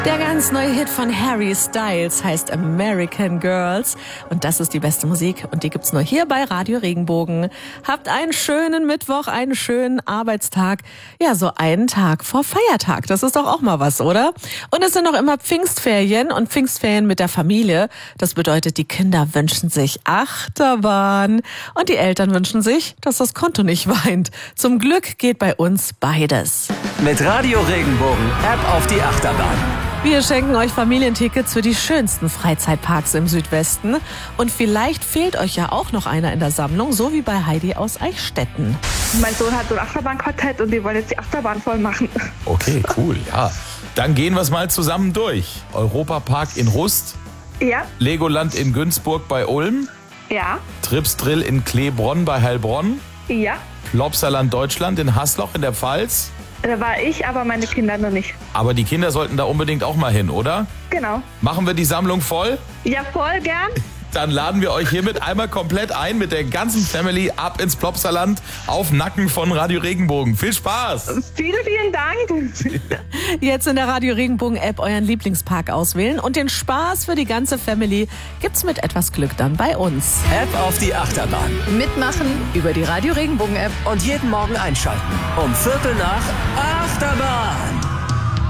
Der ganz neue Hit von Harry Styles heißt American Girls. Und das ist die beste Musik. Und die gibt's nur hier bei Radio Regenbogen. Habt einen schönen Mittwoch, einen schönen Arbeitstag. Ja, so einen Tag vor Feiertag. Das ist doch auch mal was, oder? Und es sind noch immer Pfingstferien und Pfingstferien mit der Familie. Das bedeutet, die Kinder wünschen sich Achterbahn. Und die Eltern wünschen sich, dass das Konto nicht weint. Zum Glück geht bei uns beides. Mit Radio Regenbogen App auf die Achterbahn. Wir schenken euch Familientickets für die schönsten Freizeitparks im Südwesten. Und vielleicht fehlt euch ja auch noch einer in der Sammlung, so wie bei Heidi aus Eichstätten. Mein Sohn hat so ein Achterbahnquartett und die wollen jetzt die Achterbahn voll machen. Okay, cool, ja. Dann gehen wir es mal zusammen durch. Europapark in Rust, Ja, Legoland in Günzburg bei Ulm, ja, Trips Drill in Kleebronn bei Heilbronn, ja. Plopsaland Deutschland in Hasloch in der Pfalz. Da war ich, aber meine Kinder noch nicht. Aber die Kinder sollten da unbedingt auch mal hin, oder? Genau. Machen wir die Sammlung voll? Ja, voll gern. Dann laden wir euch hiermit einmal komplett ein mit der ganzen Family ab ins Plopsaland auf Nacken von Radio Regenbogen. Viel Spaß! Vielen, vielen Dank. Jetzt in der Radio Regenbogen App euren Lieblingspark auswählen. Und den Spaß für die ganze Family gibt's mit etwas Glück dann bei uns. App auf die Achterbahn. Mitmachen über die Radio Regenbogen App. Und jeden Morgen einschalten. Um 7:45 Achterbahn.